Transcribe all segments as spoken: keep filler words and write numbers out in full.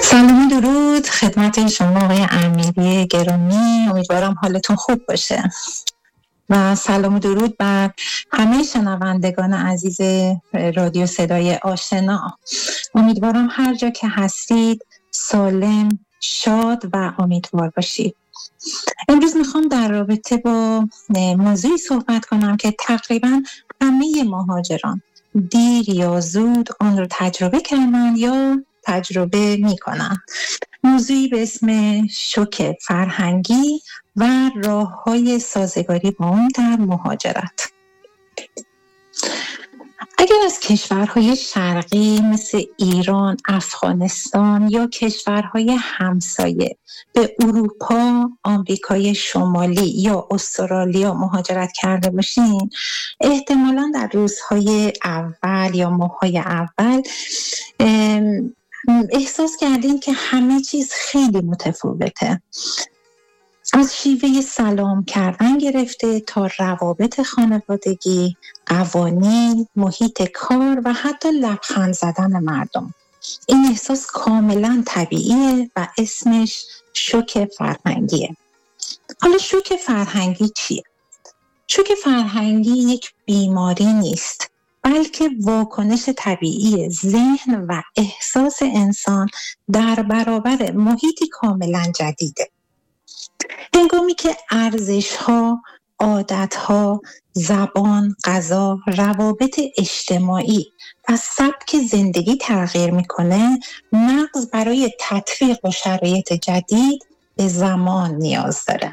سلام و درود خدمت شما آقای امیری گرامی، امیدوارم حالتون خوب باشه و سلام و درود بر همه شنوندگان عزیز رادیو صدای آشنا. امیدوارم هر جا که هستید سالم، شاد و امیدوار باشید. امروز میخوام در رابطه با موضوعی صحبت کنم که تقریبا همه مهاجران دیر یا زود آن رو تجربه کردن یا تجربه میکنن. موضوعی به اسم شوک فرهنگی و راه‌های سازگاری با اون در مهاجرت. اگر از کشورهای شرقی مثل ایران، افغانستان یا کشورهای همسایه به اروپا، آمریکای شمالی یا استرالیا مهاجرت کرده باشین، احتمالاً در روزهای اول یا ماه‌های اول احساس کردین که همه چیز خیلی متفاوته. از شیوه سلام کردن گرفته تا روابط خانوادگی، قوانین، محیط کار و حتی لبخند زدن مردم. این احساس کاملا طبیعیه و اسمش شوک فرهنگیه. حالا شوک فرهنگی چیه؟ شوک فرهنگی یک بیماری نیست، بلکه واکنش طبیعی ذهن و احساس انسان در برابر محیطی کاملا جدیده. هنگامی که ارزش‌ها، عادت‌ها، زبان، غذا، روابط اجتماعی و سبک زندگی تغییر می‌کنه، مغز برای تطبیق با شرایط جدید به زمان نیاز داره.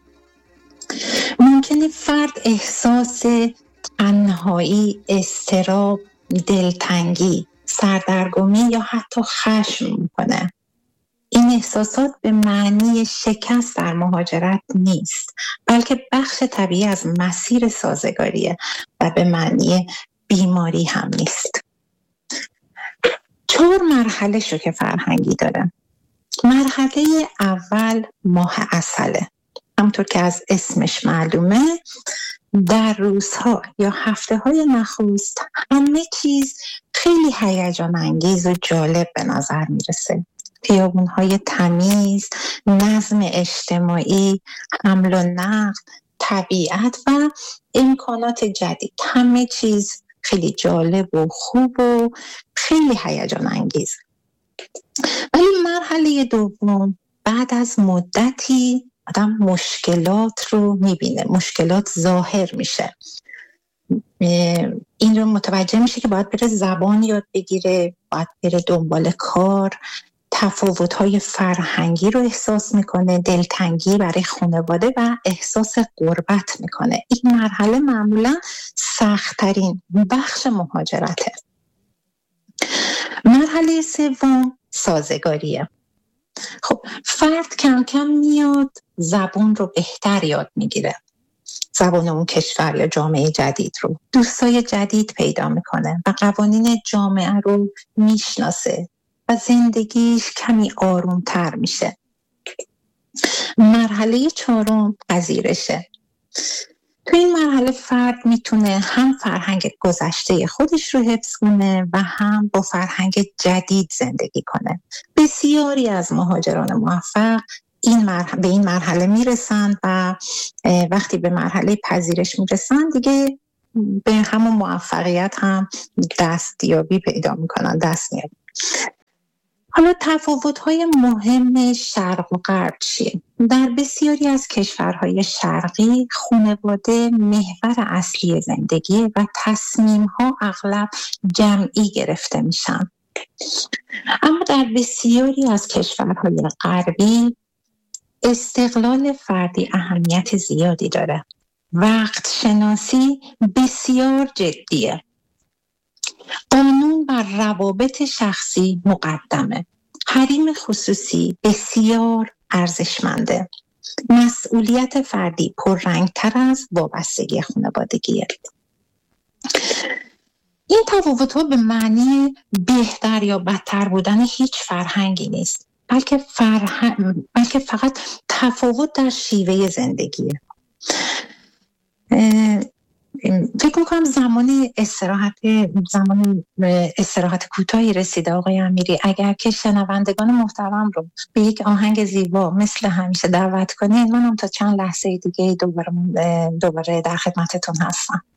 ممکنه فرد احساس تنهایی، اضطراب، دلتنگی، سردرگمی یا حتی خشم می‌کنه. این احساسات به معنی شکست در مهاجرت نیست، بلکه بخش طبیعی از مسیر سازگاریه و به معنی بیماری هم نیست. چهار مرحله شوک فرهنگی داره. مرحله اول ماه عسله. همونطور که از اسمش معلومه، در روزها یا هفته‌های نخست همه چیز خیلی هیجان انگیز و جالب به نظر میرسه. خیابون‌های تمیز، نظم اجتماعی، حمل و نقل، طبیعت و امکانات جدید، همه چیز خیلی جالب و خوب و خیلی هیجان انگیز. ولی مرحله دوم، بعد از مدتی آدم مشکلات رو میبینه، مشکلات ظاهر میشه. این رو متوجه میشه که باید بره زبان یاد بگیره، باید بره دنبال کار، تفاوت‌های فرهنگی رو احساس میکنه، دلتنگی برای خانواده و احساس غربت میکنه. این مرحله معمولا سخت‌ترین بخش مهاجرته. مرحله سوم سازگاریه. خب فرد کم کم میاد زبان رو بهتر یاد میگیره، زبان اون کشور یا جامعه جدید رو، دوستای جدید پیدا میکنه و قوانین جامعه رو میشناسه و زندگیش کمی آرومتر میشه. مرحله چهارم پذیرشه. تو این مرحله فرد میتونه هم فرهنگ گذشته خودش رو حفظ کنه و هم با فرهنگ جدید زندگی کنه. بسیاری از مهاجران موفق این مرحله به این مرحله میرسن و وقتی به مرحله پذیرش میرسن دیگه به همون موفقیت هم دستیابی پیدا میکنن، دست میابن. حالا تفاوت‌های مهم شرق و غرب چیه؟ در بسیاری از کشورهای شرقی خانواده محور اصلی زندگی و تصمیم‌ها اغلب جمعی گرفته میشن. اما در بسیاری از کشورهای غربی استقلال فردی اهمیت زیادی داره. وقت شناسی بسیار جدیه. قانون بر روابط شخصی مقدمه. حریم خصوصی بسیار ارزشمنده. مسئولیت فردی پررنگتر از وابستگی خانوادگیه. این تفاوت‌ها به معنی بهتر یا بدتر بودن هیچ فرهنگی نیست، بلکه فرهنگ بلکه فقط تفاوت در شیوه زندگیه. فکر میکنم زمان استراحت زمان استراحت کوتاهی رسیده آقای امیری. اگر که شنوندگان محترم رو به یک آهنگ زیبا مثل همیشه دعوت کنید، منم تا چند لحظه دیگه دوباره دوباره در خدمتتون هستم.